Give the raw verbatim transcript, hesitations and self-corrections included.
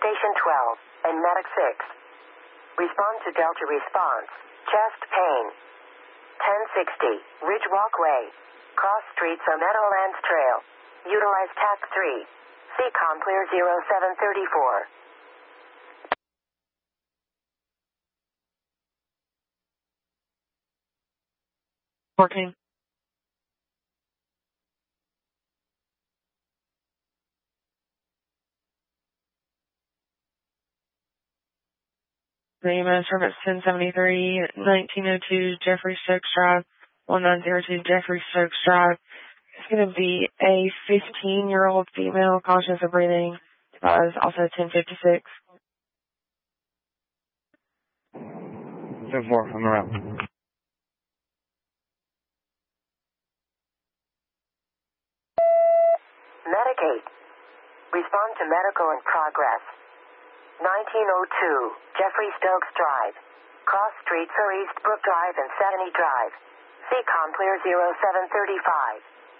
Station twelve, and Medic six. Respond to Delta response. Chest pain. ten sixty, Ridge Walkway. Cross streets on Meadowlands Trail. Utilize T A C three. C COM clear zero seven thirty-four. fourteen. Name is Service ten seventy-three, nineteen oh two Jeffrey Stokes Drive, one nine zero two Jeffrey Stokes Drive. It's going to be a fifteen-year-old female, conscious of breathing. Uh, it's also ten fifty-six. ten four, I'm around. Medic eight. Respond to medical in progress. nineteen oh two, Jeffrey Stokes Drive. Cross streets are East Brook Drive and Sandy Drive. C COM clear zero seven thirty-five.